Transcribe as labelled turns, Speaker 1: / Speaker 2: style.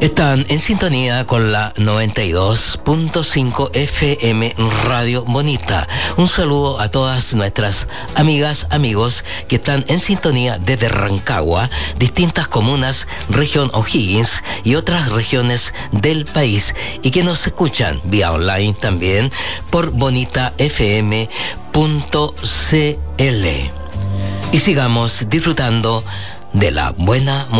Speaker 1: Están en sintonía con la 92.5 FM Radio Bonita. Un saludo a todas nuestras amigas, amigos que están en sintonía desde Rancagua, distintas comunas, región O'Higgins y otras regiones del país y que nos escuchan vía online también por bonitafm.cl. Y sigamos disfrutando de la buena música.